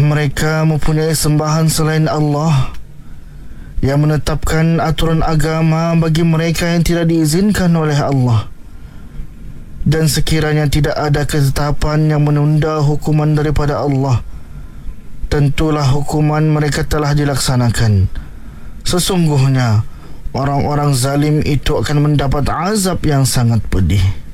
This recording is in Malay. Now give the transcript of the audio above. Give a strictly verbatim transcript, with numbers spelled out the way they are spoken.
mereka mempunyai sembahan selain Allah yang menetapkan aturan agama bagi mereka yang tidak diizinkan oleh Allah. Dan sekiranya tidak ada ketetapan yang menunda hukuman daripada Allah, tentulah hukuman mereka telah dilaksanakan. Sesungguhnya orang-orang zalim itu akan mendapat azab yang sangat pedih.